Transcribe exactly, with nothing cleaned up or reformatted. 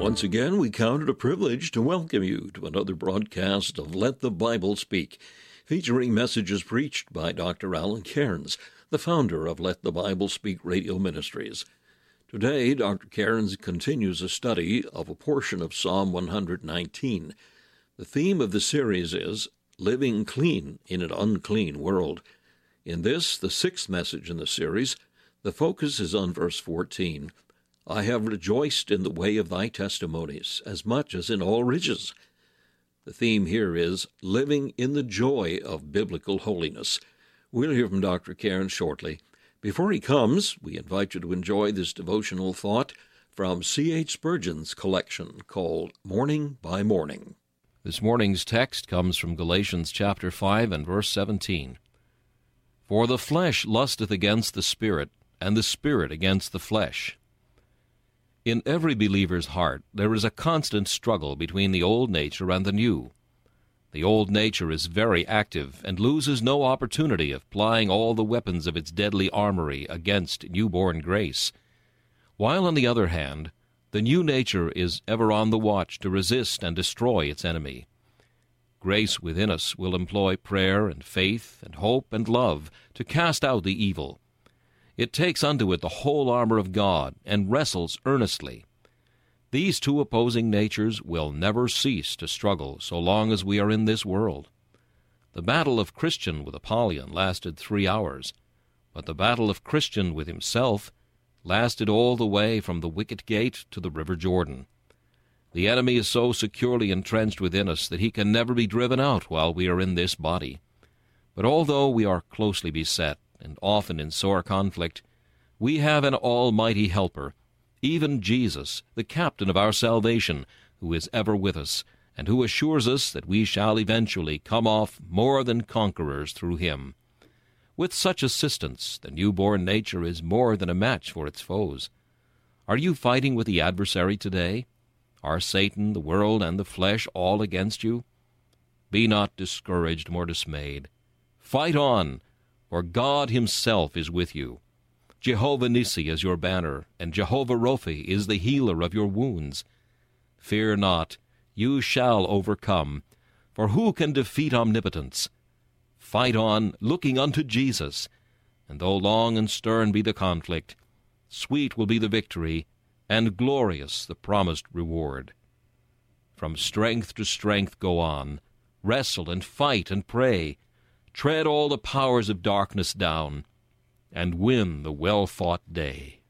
Once again, we count it a privilege to welcome you to another broadcast of Let the Bible Speak, featuring messages preached by Doctor Alan Cairns, the founder of Let the Bible Speak Radio Ministries. Today, Doctor Cairns continues a study of a portion of Psalm one hundred nineteen. The theme of the series is Living Clean in an Unclean World. In this, the sixth message in the series, the focus is on verse fourteen. I have rejoiced in the way of thy testimonies, as much as in all riches. The theme here is living in the joy of biblical holiness. We'll hear from Doctor Cairns shortly. Before he comes, we invite you to enjoy this devotional thought from C H Spurgeon's collection called Morning by Morning. This morning's text comes from Galatians chapter five and verse seventeen. For the flesh lusteth against the Spirit, and the Spirit against the flesh. In every believer's heart there is a constant struggle between the old nature and the new. The old nature is very active and loses no opportunity of plying all the weapons of its deadly armory against newborn grace, while on the other hand, the new nature is ever on the watch to resist and destroy its enemy. Grace within us will employ prayer and faith and hope and love to cast out the evil. It takes unto it the whole armor of God and wrestles earnestly. These two opposing natures will never cease to struggle so long as we are in this world. The battle of Christian with Apollyon lasted three hours, but the battle of Christian with himself lasted all the way from the wicket gate to the river Jordan. The enemy is so securely entrenched within us that he can never be driven out while we are in this body. But although we are closely beset, and often in sore conflict, we have an almighty helper, even Jesus, the captain of our salvation, who is ever with us, and who assures us that we shall eventually come off more than conquerors through him. With such assistance, the newborn nature is more than a match for its foes. Are you fighting with the adversary today? Are Satan, the world, and the flesh all against you? Be not discouraged nor dismayed. Fight on, for God himself is with you. Jehovah Nissi is your banner, and Jehovah Rophi is the healer of your wounds. Fear not, you shall overcome, for who can defeat omnipotence? Fight on, looking unto Jesus, and though long and stern be the conflict, sweet will be the victory, and glorious the promised reward. From strength to strength go on, wrestle and fight and pray, tread all the powers of darkness down, and win the well-fought day.